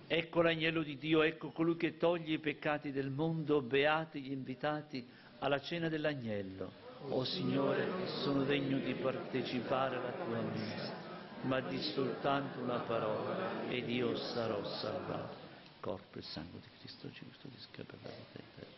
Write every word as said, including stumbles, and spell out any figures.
Ecco l'agnello di Dio, ecco colui che toglie i peccati del mondo, beati gli invitati alla cena dell'agnello. O Signore, sono degno di partecipare alla tua messa, ma di soltanto una parola ed io sarò salvato. Corpo e sangue di Cristo Gesù, di scappa dalla terra.